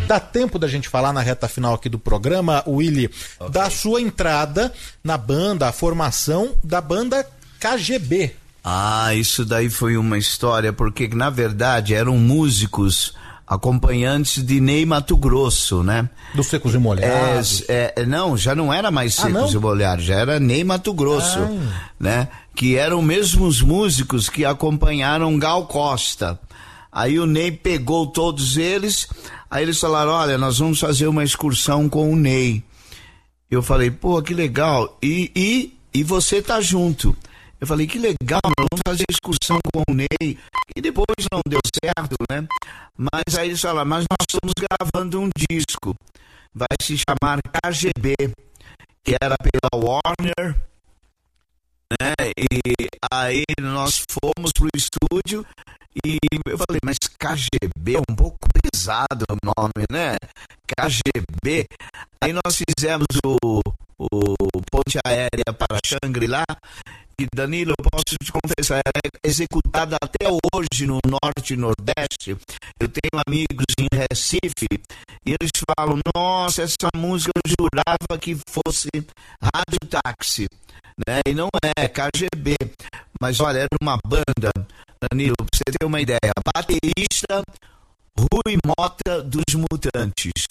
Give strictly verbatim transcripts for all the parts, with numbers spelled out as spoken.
Dá tempo da gente falar na reta final aqui do programa, Willy, okay, da sua entrada na banda, a formação da banda K G B. Ah, isso daí foi uma história, porque na verdade eram músicos acompanhantes de Ney Matogrosso, né? Dos Secos e Molhados. É, é, não, já não era mais Secos ah, e Molhados, já era Ney Matogrosso, ah. né? Que eram mesmos músicos que acompanharam Gal Costa. Aí o Ney pegou todos eles, aí eles falaram, olha, nós vamos fazer uma excursão com o Ney. Eu falei, pô, que legal, e, e, e você tá junto. Eu falei, que legal, nós vamos fazer excursão com o Ney, e depois não deu certo, né? Mas aí eles falaram, mas nós estamos gravando um disco, vai se chamar K G B, que era pela Warner, né? E aí nós fomos pro estúdio, e eu falei, mas K G B é um pouco pesado o nome, né? K G B. Aí nós fizemos o, o Ponte Aérea para Xangri-Lá, e Danilo, eu posso te confessar, é executada até hoje no Norte e Nordeste. Eu tenho amigos em Recife e eles falam, nossa, essa música eu jurava que fosse Rádio Táxi, né? E não é, K G B. Mas olha, era uma banda, Danilo, pra você ter uma ideia, baterista Rui Mota dos Mutantes,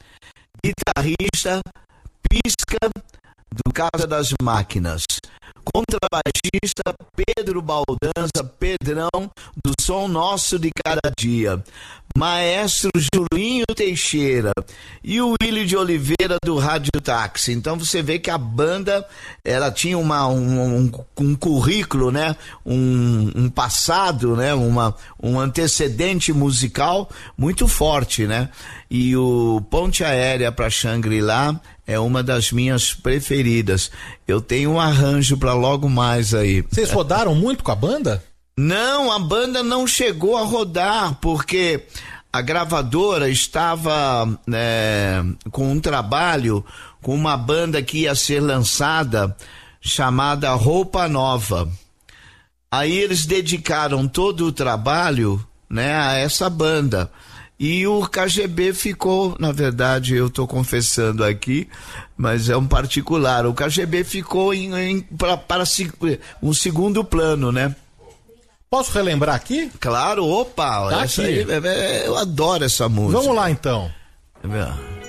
guitarrista Pisca do Casa das Máquinas, contrabaixista Pedro Baldanza, Pedrão do Som Nosso de Cada Dia, maestro Julinho Teixeira e o Willy de Oliveira do Rádio Táxi. Então você vê que a banda, ela tinha uma, um, um, um currículo, né? um, um passado, né? uma, um antecedente musical muito forte, né? E o Ponte Aérea para Xangri-Lá é uma das minhas preferidas. Eu tenho um arranjo para logo mais aí. Vocês rodaram muito com a banda? Não, a banda não chegou a rodar, porque a gravadora estava é, com um trabalho com uma banda que ia ser lançada, chamada Roupa Nova. Aí eles dedicaram todo o trabalho, né, a essa banda. E o K G B ficou, na verdade, eu estou confessando aqui, mas é um particular, o K G B ficou em, em, pra, para um segundo plano, né? Posso relembrar aqui? Claro, opa, tá essa aqui. Aí, eu adoro essa música. Vamos lá então. É